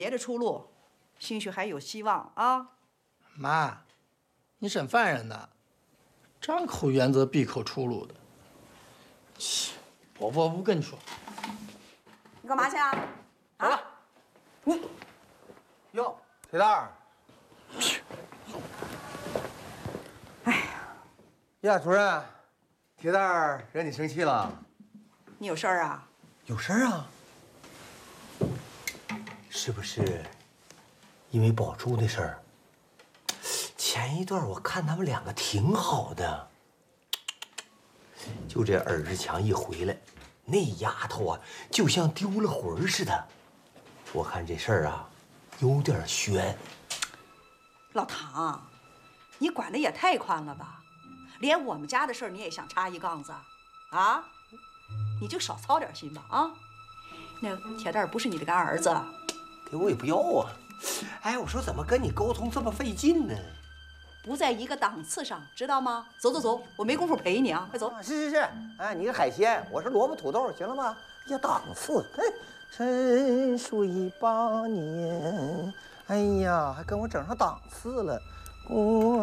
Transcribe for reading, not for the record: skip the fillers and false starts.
别的出路，兴许还有希望啊。 妈，你审犯人的，张口原则闭口出路的。切，我不跟你说。 你干嘛去啊？ 走了。 你，哟，铁蛋儿。 哎呀， 呀，主任，铁蛋儿惹你生气了？ 你有事儿啊？ 有事儿啊？是不是因为宝珠那事儿？前一段我看他们两个挺好的，就这尔志强一回来，那丫头啊，就像丢了魂似的。我看这事儿啊，有点悬。 老唐，你管的也太宽了吧？连我们家的事儿你也想插一杠子啊？你就少操点心吧啊！那铁蛋儿不是你的干儿子， 给我也不要啊！哎，我说怎么跟你沟通这么费劲呢？ 不在一个档次上，知道吗？走走走，我没工夫陪你啊，快走！ 是，哎，你是海鲜，我是萝卜土豆，行了吗？呀，档次，哎，沉睡8年，哎呀，还跟我整上档次了，我。